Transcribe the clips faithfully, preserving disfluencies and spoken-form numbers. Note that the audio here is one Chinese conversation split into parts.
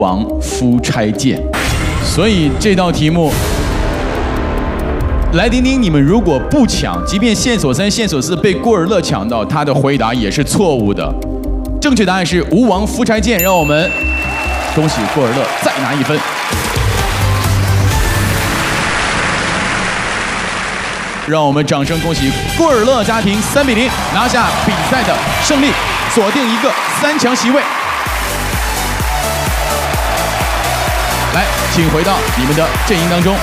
王夫差剑。所以这道题目，来听听你们如果不抢，即便线索三、线索四被郭尔乐抢到，他的回答也是错误的。正确答案是吴王夫差剑，让我们恭喜郭尔乐再拿一分。让我们掌声恭喜郭尔乐家庭三比零拿下比赛的胜利，锁定一个三强席位。来，请回到你们的阵营当中。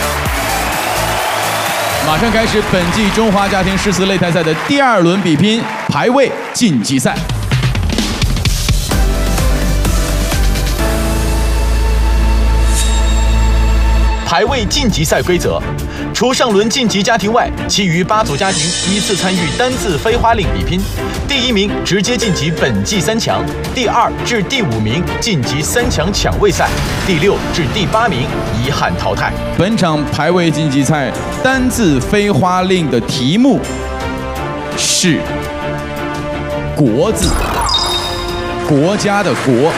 马上开始本季中华家庭诗词擂台赛的第二轮比拼排位晋级赛。 排位晋级赛规则：除上轮晋级家庭外，其余八组家庭依次参与单字飞花令比拼。第一名直接晋级本季三强，第二至第五名晋级三强抢位赛，第六至第八名遗憾淘汰。 本场排位晋级赛单字飞花令的题目是“国”字，国家的“国”。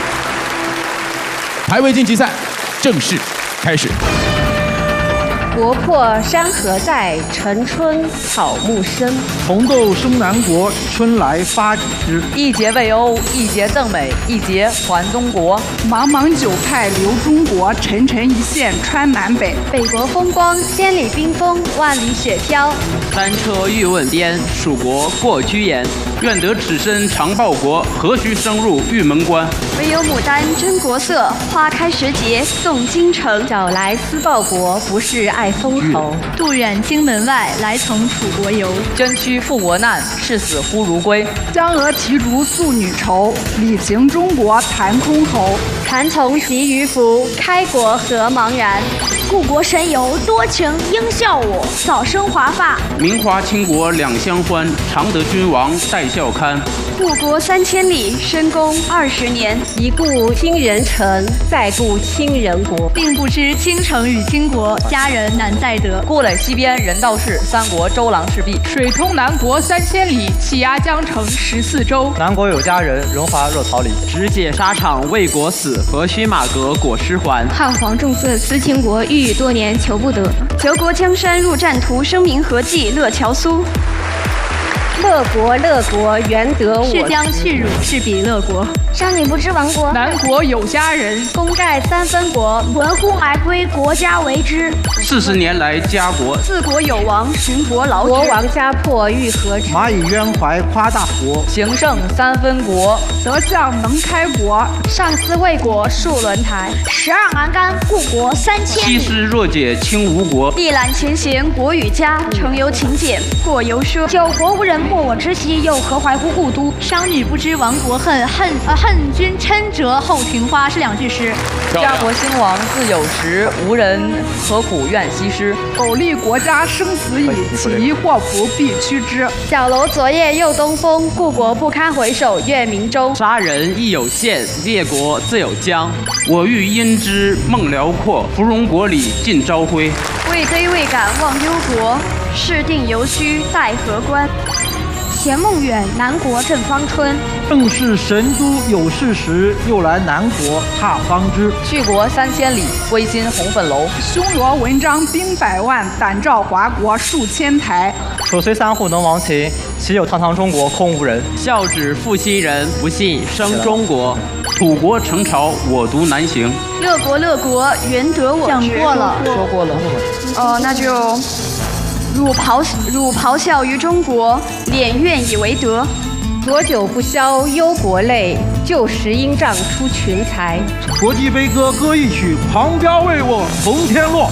排位晋级赛正式开始。 国破山河在，城春草木深。 红豆生南国，春来发几枝。 一节魏欧，一节邓美，一节还中国。 茫茫九派留中国，沉沉一线穿南北。 北国风光，千里冰封，万里雪飘。 三车欲问边，蜀国过居延。愿得此身常报国，何须深入玉门关？ 唯有牡丹真国色，花开时节送京城。 找来思报国，不是爱封侯。 渡远京门外，来从楚国游。 捐躯赴国难，视死忽如归。 江娥提烛诉女愁，礼行中国谈箜篌。 蚕丛习渔夫，开国何茫然。 故国神游多情应笑我，早生华发。 名华倾国两相欢，常得君王带笑看。 故国三千里，深宫二十年。 一顾倾人城，再顾倾人国。 并不知倾城与倾国，佳人难再得。 故垒西边人道是，三国周郎赤壁。 水通南国三千里，气压江城十四州。 南国有佳人，荣华若桃李。 直解沙场为国死，何须马革裹尸还？ 汉皇重色思倾国，欲语多年求不得。求国江山入战途，声名何计乐乔苏。 乐国乐国，原得我是将去辱，是彼乐国。 商女不知亡国， 南国有佳人， 功盖三分国。 闻乎而归，国家为之。 四十年来家国， 自国有王，寻国劳之。 国王家破欲何之？ 蚂蚁渊怀夸大国， 形胜三分国。 德相能开国， 上思魏国戍轮台。 十二栏杆，故国三千里。 西施若解清吴国， 一览群贤国与家。程游勤俭，过游奢。 九国无人莫我之夕，又何怀乎故都？ 商女不知亡国恨，恨呃恨君嗔折后庭花是两句诗。 家国兴亡自有时，无人何苦怨西施。 苟利国家生死以，起义祸福必趋之。 小楼昨夜又东风，故国不堪回首月明中。 杀人亦有限，列国自有疆。我欲因之梦辽阔，芙蓉国里尽朝晖。 未归未敢忘忧国，事定犹须待何关？ 衔梦远，南国正芳春。 正是神都有事时，又来南国踏芳枝。 去国三千里，归心红粉楼。 匈罗文章兵百万，胆照华国数千台。 楚虽三户能亡秦，岂有堂堂中国空无人？ 孝子负心人，不信生中国。楚国成朝，我独难行。 乐国乐国，原得我讲过了， 说过了。 哦，那就。汝咆汝咆哮于中国，敛怨以为德。 浊酒不消忧国泪，旧时应仗出群才。 国际悲歌歌一曲，旁边为我从天落。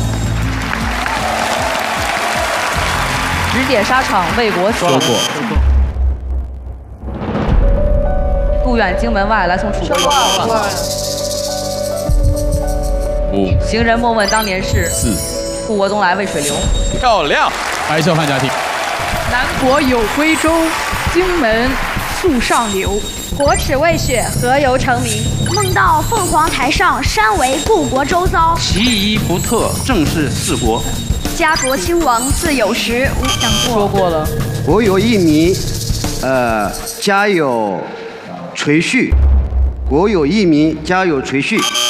直解沙场为国死。 说过。 渡远京门外，来从楚国游。 五。 行人莫问当年事。 四。 故国东来渭水流。 漂亮，白笑范家庭。 南国有归舟，荆门宿上流。 国耻未雪，何由成名？ 梦到凤凰台上，山为故国周遭。 其仪不特，正是四国。 家国兴亡自有时。 讲过，说过了。 国有一民，呃，家有垂恤。国有一民，家有垂恤。